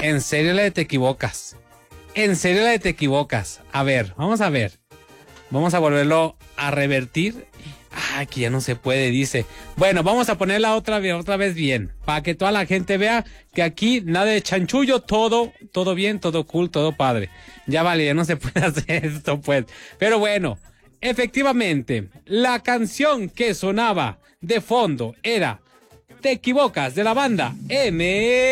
En serio la de te equivocas. En serio la de te equivocas. A ver, vamos a ver. Vamos a volverlo a revertir. Ah, que ya no se puede, dice. Bueno, vamos a ponerla otra vez bien. Para que toda la gente vea que aquí nada de chanchullo, todo bien, todo cool, todo padre. Ya vale, ya no se puede hacer esto, pues. Pero bueno, efectivamente, la canción que sonaba de fondo era Te equivocas, de la banda M.